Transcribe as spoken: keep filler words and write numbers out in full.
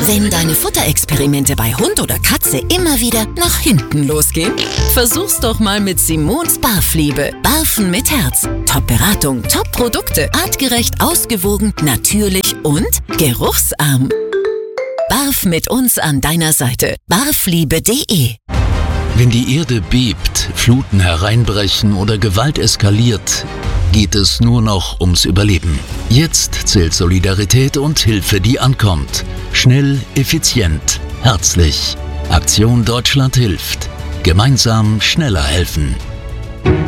Wenn deine Futterexperimente bei Hund oder Katze immer wieder nach hinten losgehen, versuch's doch mal mit Simons Barfliebe. Barfen mit Herz. Top-Beratung, Top-Produkte, artgerecht, ausgewogen, natürlich und geruchsarm. Barf mit uns an deiner Seite. barfliebe punkt de. Wenn die Erde bebt, Fluten hereinbrechen oder Gewalt eskaliert, geht es nur noch ums Überleben. Jetzt zählt Solidarität und Hilfe, die ankommt. Schnell, effizient, herzlich. Aktion Deutschland hilft. Gemeinsam schneller helfen.